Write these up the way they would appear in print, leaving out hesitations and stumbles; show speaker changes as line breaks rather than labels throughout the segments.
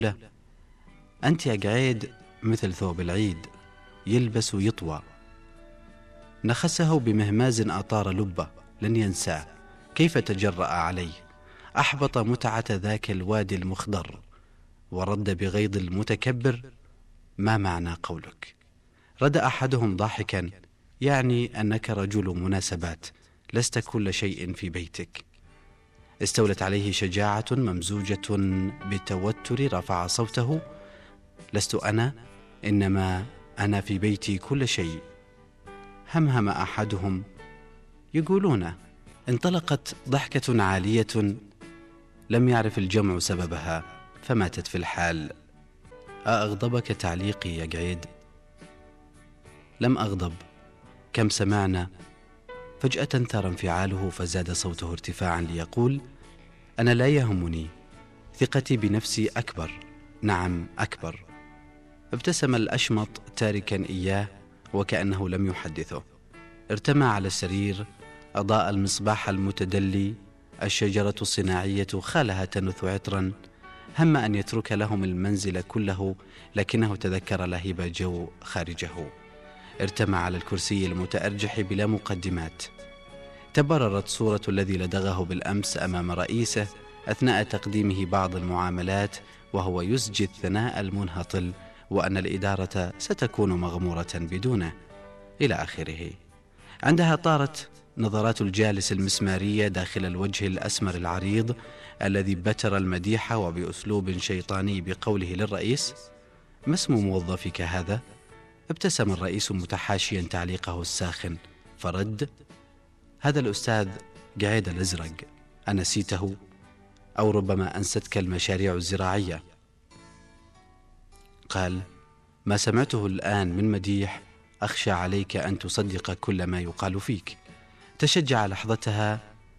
له: أنت يا قعيد مثل ثوب العيد، يلبس ويطوى. نخسه بمهماز أطار لبه، لن ينساه كيف تجرأ عليه. أحبط متعة ذاك الوادي المخضر، ورد بغيظ المتكبر: ما معنى قولك؟ رد أحدهم ضاحكا: يعني أنك رجل مناسبات، لست كل شيء في بيتك. استولت عليه شجاعة ممزوجة بتوتر، رفع صوته: لست أنا، إنما أنا في بيتي كل شيء. همهم أحدهم: يقولون. انطلقت ضحكة عالية لم يعرف الجمع سببها، فماتت في الحال. أغضبك تعليقي يا قعيد؟ لم أغضب، كم سمعنا. فجأة ثار انفعاله، فزاد صوته ارتفاعا ليقول: أنا لا يهمني، ثقتي بنفسي أكبر، نعم أكبر. ابتسم الأشمط تاركا إياه وكأنه لم يحدثه. ارتمى على السرير، أضاء المصباح المتدلي، الشجرة الصناعية خالها تنث عطرا. هم أن يترك لهم المنزل كله، لكنه تذكر لهيب جو خارجه. ارتمى على الكرسي المتأرجح بلا مقدمات. تبررت صورة الذي لدغه بالأمس أمام رئيسه أثناء تقديمه بعض المعاملات، وهو يسجي الثناء المنهطل، وأن الإدارة ستكون مغمورة بدونه، إلى آخره. عندها طارت نظرات الجالس المسمارية داخل الوجه الأسمر العريض الذي بتر المديح وبأسلوب شيطاني بقوله للرئيس: ما اسم موظفك هذا؟ ابتسم الرئيس متحاشيا تعليقه الساخن، فرد: هذا الأستاذ قعيد الأزرق، أنسيته؟ أو ربما أنستك المشاريع الزراعية. قال: ما سمعته الآن من مديح أخشى عليك أن تصدق كل ما يقال فيك. تشجع لحظتها،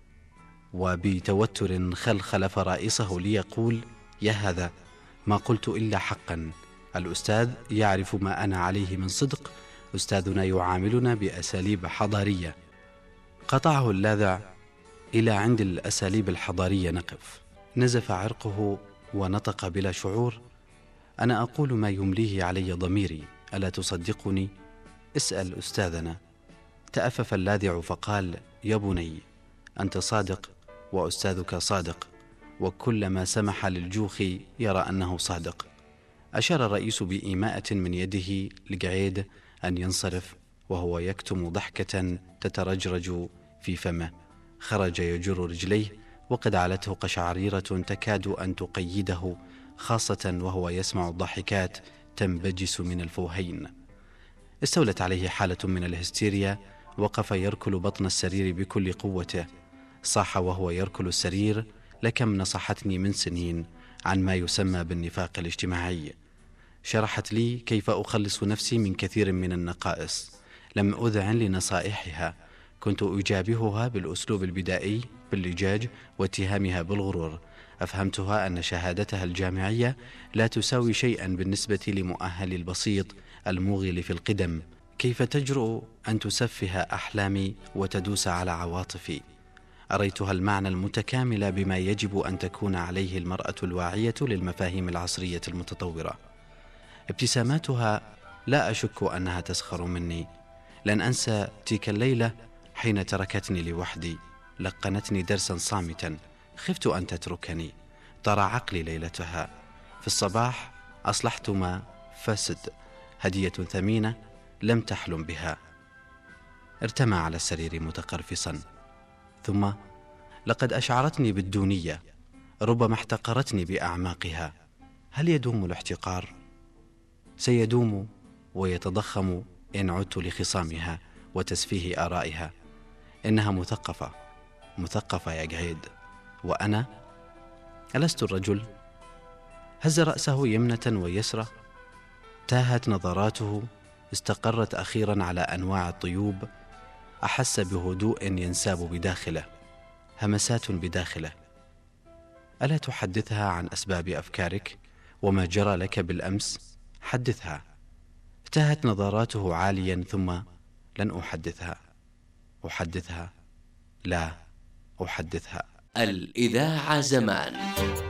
وبتوتر خلخل فرائصه ليقول: يا هذا ما قلت إلا حقا. الأستاذ يعرف ما أنا عليه من صدق، أستاذنا يعاملنا بأساليب حضارية. قطعه اللاذع: إلى عند الأساليب الحضارية نقف. نزف عرقه ونطق بلا شعور: أنا أقول ما يمليه علي ضميري، ألا تصدقني؟ اسأل أستاذنا. تأفف اللاذع فقال: يا بني، أنت صادق وأستاذك صادق، وكلما سمح للجوخ يرى أنه صادق. أشار الرئيس بإيماءة من يده لقعيد أن ينصرف، وهو يكتم ضحكة تترجرج في فمه. خرج يجر رجليه، وقد علته قشعريرة تكاد أن تقيده، خاصة وهو يسمع الضحكات تنبجس من الفوهين. استولت عليه حالة من الهستيريا، وقف يركل بطن السرير بكل قوته. صاح وهو يركل السرير: لكم نصحتني من سنين عن ما يسمى بالنفاق الاجتماعي. شرحت لي كيف أخلص نفسي من كثير من النقائص. لم أذعن لنصائحها، كنت أجابهها بالأسلوب البدائي باللجاج واتهامها بالغرور. أفهمتها أن شهادتها الجامعية لا تساوي شيئا بالنسبة لمؤهل البسيط الموغل في القدم. كيف تجرؤ أن تسفه أحلامي وتدوس على عواطفي؟ أريتها المعنى المتكامل بما يجب أن تكون عليه المرأة الواعية للمفاهيم العصرية المتطورة. ابتساماتها لا أشك أنها تسخر مني. لن أنسى تلك الليلة حين تركتني لوحدي، لقنتني درسا صامتا. خفت أن تتركني. طار عقلي ليلتها. في الصباح أصلحت ما فسد، هدية ثمينة لم تحلم بها. ارتمى على السرير متقرفصا. ثم: لقد أشعرتني بالدونية، ربما احتقرتني بأعماقها. هل يدوم الاحتقار؟ سيدوم ويتضخم إن عدت لخصامها وتسفيه آرائها. إنها مثقفة يا قعيد، وأنا ألست الرجل؟ هز رأسه يمنة ويسرى، تاهت نظراته، استقرت أخيرا على أنواع الطيوب. أحس بهدوء ينساب بداخله، همسات بداخله. ألا تحدثها عن أسباب أفكارك وما جرى لك بالأمس؟ حدثها. تاهت نظراته عاليا، ثم: لن أحدثها، لا أحدثها.
الإذاعة زمان.